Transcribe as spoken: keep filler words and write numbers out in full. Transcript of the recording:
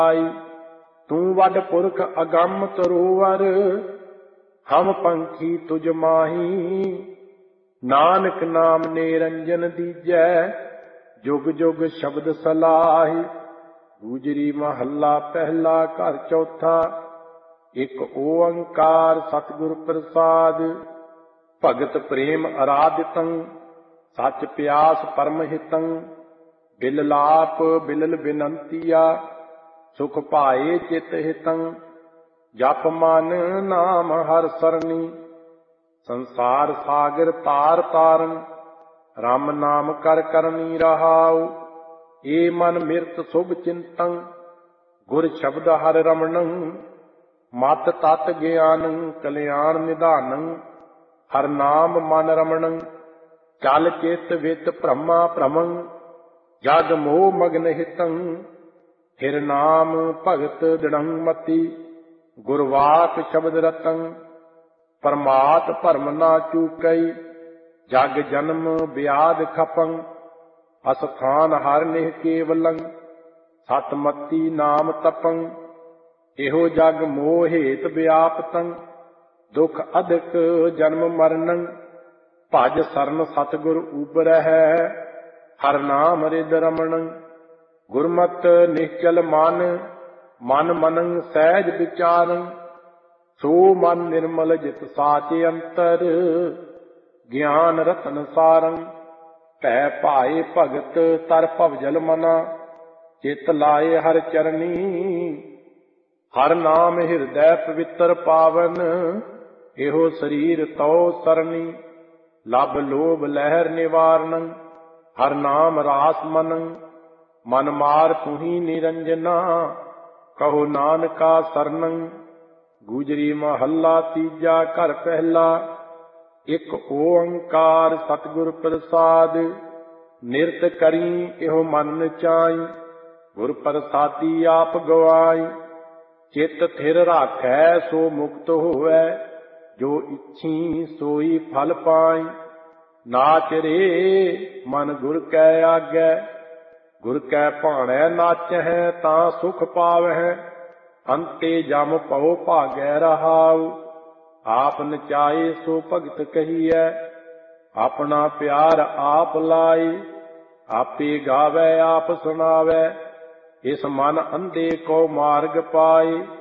तू वड पुरख अगम तरोवर, हम पंखी तुझ माही। नानक नाम निरंजन दीजै, जुग जुग शब्द सलाही। गुजरी महला पहला घर चौथा, एक ओंकार सतगुर प्रसाद। भगत प्रेम आराधितं, सच प्यास परम हितं। बिल लाप बिलल बिनंतिया, सुख पाए चित हितं। जप मन नाम हर सरनी, संसार सागर तार तारन। राम नाम कर करनी रहाओ, ए मन मिरत शुभ चिंतं। गुर शब्द हर रमणं, मत तत् ज्ञानं। कल्याण निधानं, हर नाम मन रमणं। चल चित वित ब्रह्मा भ्रमं, जग मोह मग्न हितं। हिर नाम भगत दृढ़ं मति, गुरवाक शब्द रतं। परमात भरम ना चूकई, जग जन्म व्याध खपं। अस्थान हर निह केवलं, सतमती नाम तपं। एहो जग मोह हेत व्यापतं, दुख अधिक जन्म मरणं। भज सरन सतगुर उबरहै, हर नाम रिद रमणं। गुरमत निश्चल मन, मन मनं सहज विचारं। सो मन निर्मल जित साचे अंतर, ज्ञान रतन सारं। भै भाए भगत तर भवजल मना, चित लाए हर चरनी। हर नाम हिरदै पवित्र पावन, एहो शरीर तो सरनी। लब लोभ लहर निवारणं, हर नाम रास मनं। मन मार तुही निरंजना, कहो नानका सरनं। गुजरी महला तीजा घर पहला, एक ओंकार सतगुर प्रसाद। निरत करी एहो मन नचाई, गुर प्रसादी आप गवाई। चित थिर राखै सो मुक्त होवै, जो इच्छी सोई फल पाई। नाच रे मन गुर कै आगै, गुर कै भाणै नाचहै तां सुख पावहै। अंते जम पौ भागै रहाउ, आप नचाए सो भगत कहिए। अपना प्यार आप लाई, आपे गावै आप सुनावै। इस मन अंधे को मार्ग पाए,